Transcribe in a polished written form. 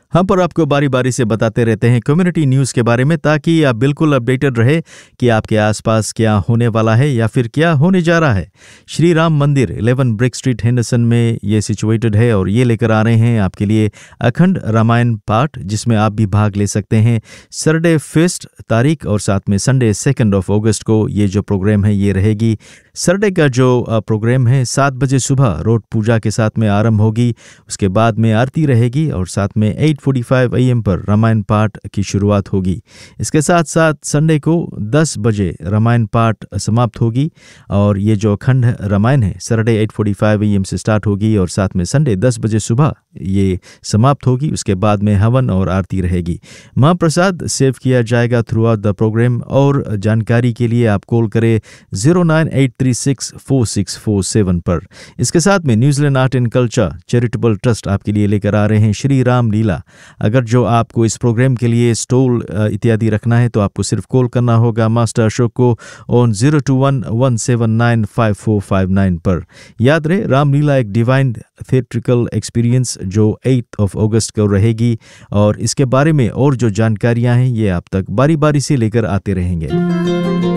हम पर आपको बारी बारी से बताते रहते हैं कम्युनिटी न्यूज़ के बारे में, ताकि आप बिल्कुल अपडेटेड रहे कि आपके आसपास क्या होने वाला है या फिर क्या होने जा रहा है। श्री राम मंदिर 11 ब्रिक स्ट्रीट हेंडरसन में ये सिचुएटेड है और ये लेकर आ रहे हैं आपके लिए अखंड रामायण पाठ, जिसमें आप भी भाग ले सकते हैं। सैटरडे 1 तारीख और साथ में संडे 2 अगस्त को ये जो प्रोग्राम है ये रहेगी। सैटरडे का जो प्रोग्राम है 7 बजे सुबह रोड पूजा के साथ में आरंभ होगी, उसके बाद में आरती रहेगी और साथ में 8:45 AM पर रामायण पाठ की शुरुआत होगी। इसके साथ साथ संडे को 10 बजे रामायण पाठ समाप्त होगी और ये जो अखंड रामायण है सैटरडे 8:45 AM से स्टार्ट होगी और साथ में संडे 10 बजे सुबह ये समाप्त होगी। उसके बाद में हवन और आरती रहेगी। महाप्रसाद सेव किया जाएगा थ्रू आउट द प्रोग्राम और जानकारी के लिए आप कॉल करें 098364647 पर। इसके साथ में New Zealand art and culture charitable trust आपके लिए लेकर आ रहे हैं श्री राम लीला। अगर जो आपको इस प्रोग्राम के लिए स्टॉल इत्यादि रखना है तो आपको सिर्फ कॉल करना होगा मास्टर अशोक को ऑन 021-179-5459 पर। याद रहे, रामलीला एक डिवाइन थिएट्रिकल एक्सपीरियंस जो 8 अगस्त को रहेगी और इसके बारे में और जो जानकारियां हैं ये आप तक बारी बारी से लेकर आते रहेंगे।